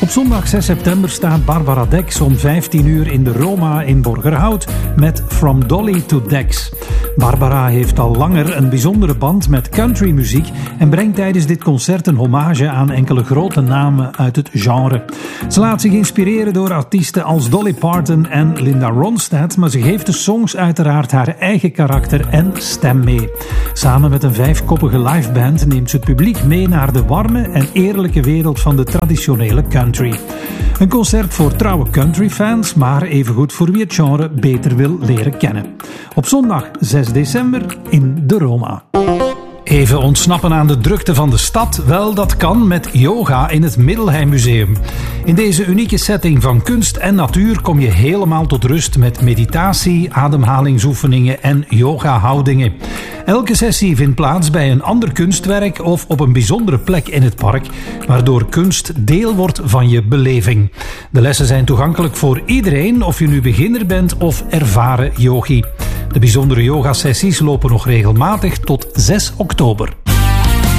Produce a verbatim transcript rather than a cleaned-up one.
Op zondag zes september staat Barbara Dex om vijftien uur in de Roma in Borgerhout met From Dolly to Dex. Barbara heeft al langer een bijzondere band met countrymuziek en brengt tijdens dit concert een hommage aan enkele grote namen uit het genre. Ze laat zich inspireren door artiesten als Dolly Parton en Linda Ronstadt, maar ze geeft de songs uiteraard haar eigen karakter en stem mee. Samen met een vijfkoppige liveband neemt ze het publiek mee naar de warme en eerlijke wereld van de traditionele country. Een concert voor trouwe countryfans, maar evengoed voor wie het genre beter wil leren kennen. Op zondag zes december in de Roma. Even ontsnappen aan de drukte van de stad? Wel, dat kan met yoga in het Middelheim Museum. In deze unieke setting van kunst en natuur kom je helemaal tot rust met meditatie, ademhalingsoefeningen en yoga-houdingen. Elke sessie vindt plaats bij een ander kunstwerk of op een bijzondere plek in het park, waardoor kunst deel wordt van je beleving. De lessen zijn toegankelijk voor iedereen, of je nu beginner bent of ervaren yogi. De bijzondere yogasessies lopen nog regelmatig tot zes oktober.